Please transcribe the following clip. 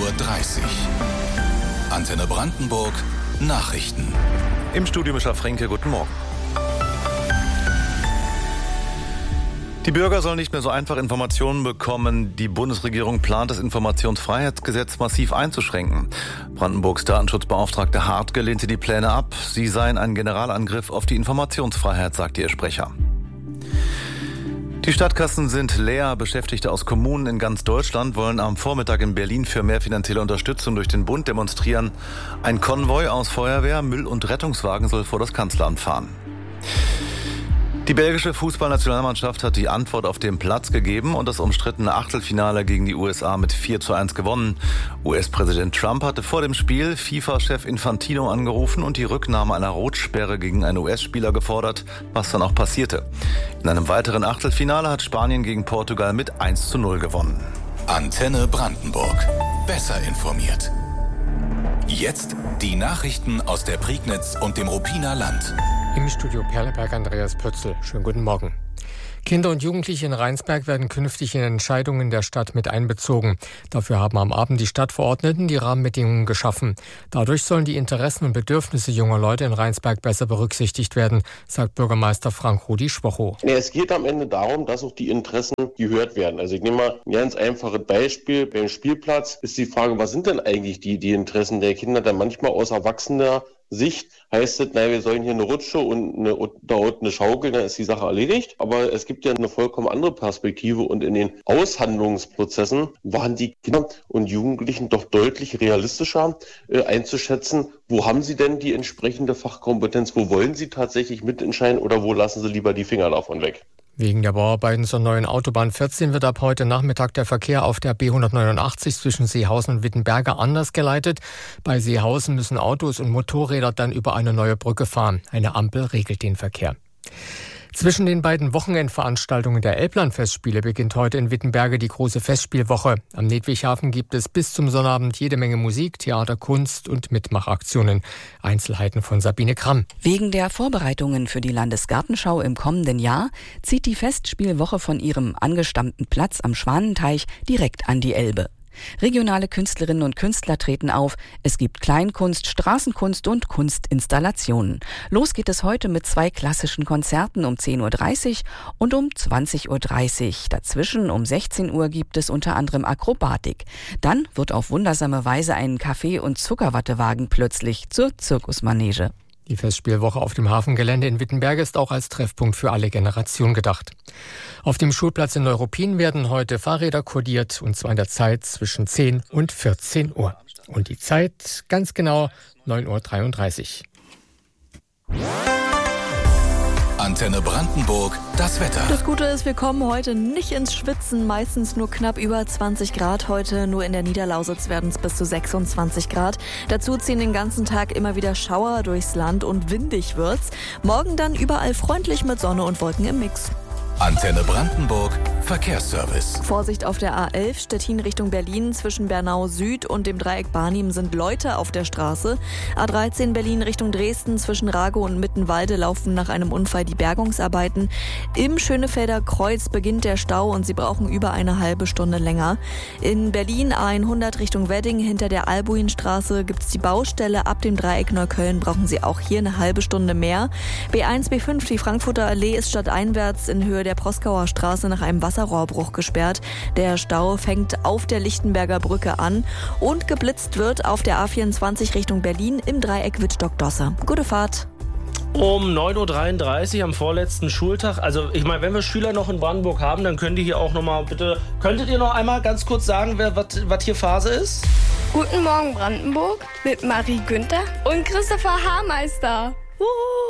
9:30 Uhr. Antenne Brandenburg, Nachrichten. Im Studio Mischa Fränke, guten Morgen. Die Bürger sollen nicht mehr so einfach Informationen bekommen. Die Bundesregierung plant, das Informationsfreiheitsgesetz massiv einzuschränken. Brandenburgs Datenschutzbeauftragte Hartke lehnte die Pläne ab. Sie seien ein Generalangriff auf die Informationsfreiheit, sagte ihr Sprecher. Die Stadtkassen sind leer. Beschäftigte aus Kommunen in ganz Deutschland wollen am Vormittag in Berlin für mehr finanzielle Unterstützung durch den Bund demonstrieren. Ein Konvoi aus Feuerwehr, Müll- und Rettungswagen soll vor das Kanzleramt fahren. Die belgische Fußballnationalmannschaft hat die Antwort auf den Platz gegeben und das umstrittene Achtelfinale gegen die USA mit 4:1 gewonnen. US-Präsident Trump hatte vor dem Spiel FIFA-Chef Infantino angerufen und die Rücknahme einer Rotsperre gegen einen US-Spieler gefordert, was dann auch passierte. In einem weiteren Achtelfinale hat Spanien gegen Portugal mit 1:0 gewonnen. Antenne Brandenburg. Besser informiert. Jetzt die Nachrichten aus der Prignitz und dem Ruppiner Land. Im Studio Perleberg Andreas Pötzl. Schönen guten Morgen. Kinder und Jugendliche in Rheinsberg werden künftig in Entscheidungen der Stadt mit einbezogen. Dafür haben am Abend die Stadtverordneten die Rahmenbedingungen geschaffen. Dadurch sollen die Interessen und Bedürfnisse junger Leute in Rheinsberg besser berücksichtigt werden, sagt Bürgermeister Frank-Rudi Schwocho. Es geht am Ende darum, dass auch die Interessen gehört werden. Also ich nehme mal ein ganz einfaches Beispiel. Beim Spielplatz ist die Frage, was sind denn eigentlich die Interessen der Kinder? Dann manchmal aus erwachsener Sicht heißt es, wir sollen hier eine Rutsche und da unten eine Schaukel, dann ist die Sache erledigt. Aber es gibt ja eine vollkommen andere Perspektive und in den Aushandlungsprozessen waren die Kinder und Jugendlichen doch deutlich realistischer einzuschätzen, wo haben sie denn die entsprechende Fachkompetenz, wo wollen sie tatsächlich mitentscheiden oder wo lassen sie lieber die Finger davon weg. Wegen der Bauarbeiten zur neuen Autobahn 14 wird ab heute Nachmittag der Verkehr auf der B189 zwischen Seehausen und Wittenberge anders geleitet. Bei Seehausen müssen Autos und Motorräder dann über eine neue Brücke fahren. Eine Ampel regelt den Verkehr. Zwischen den beiden Wochenendveranstaltungen der Elblandfestspiele beginnt heute in Wittenberge die große Festspielwoche. Am Nedwighafen gibt es bis zum Sonnabend jede Menge Musik, Theater, Kunst und Mitmachaktionen. Einzelheiten von Sabine Kramm. Wegen der Vorbereitungen für die Landesgartenschau im kommenden Jahr zieht die Festspielwoche von ihrem angestammten Platz am Schwanenteich direkt an die Elbe. Regionale Künstlerinnen und Künstler treten auf. Es gibt Kleinkunst, Straßenkunst und Kunstinstallationen. Los geht es heute mit 2 klassischen Konzerten um 10:30 Uhr und um 20:30 Uhr. Dazwischen um 16 Uhr gibt es unter anderem Akrobatik. Dann wird auf wundersame Weise ein Kaffee- und Zuckerwattewagen plötzlich zur Zirkusmanege. Die Festspielwoche auf dem Hafengelände in Wittenberge ist auch als Treffpunkt für alle Generationen gedacht. Auf dem Schulplatz in Neuruppin werden heute Fahrräder kurdiert, und zwar in der Zeit zwischen 10 und 14 Uhr. Und die Zeit ganz genau 9:33 Uhr. Antenne Brandenburg, das Wetter. Das Gute ist, wir kommen heute nicht ins Schwitzen, meistens nur knapp über 20 Grad. Heute nur in der Niederlausitz werden es bis zu 26 Grad. Dazu ziehen den ganzen Tag immer wieder Schauer durchs Land und windig wird's. Morgen dann überall freundlich mit Sonne und Wolken im Mix. Antenne Brandenburg, Verkehrsservice. Vorsicht auf der A11 Stettin Richtung Berlin. Zwischen Bernau Süd und dem Dreieck Barnim sind Leute auf der Straße. A13 Berlin Richtung Dresden. Zwischen Ragow und Mittenwalde laufen nach einem Unfall die Bergungsarbeiten. Im Schönefelder Kreuz beginnt der Stau und Sie brauchen über eine halbe Stunde länger. In Berlin A100 Richtung Wedding hinter der Albuinstraße gibt es die Baustelle. Ab dem Dreieck Neukölln brauchen Sie auch hier eine halbe Stunde mehr. B1, B5, die Frankfurter Allee ist stadteinwärts in Höhe der Proskauer Straße nach einem Wasserrohrbruch gesperrt. Der Stau fängt auf der Lichtenberger Brücke an und geblitzt wird auf der A24 Richtung Berlin im Dreieck Wittstock-Dosse. Gute Fahrt. Um 9:33 Uhr am vorletzten Schultag. Also ich meine, wenn wir Schüler noch in Brandenburg haben, dann könnt ihr hier auch nochmal bitte... Könntet ihr noch einmal ganz kurz sagen, was hier Phase ist? Guten Morgen Brandenburg mit Marie Günther und Christopher Haarmeister.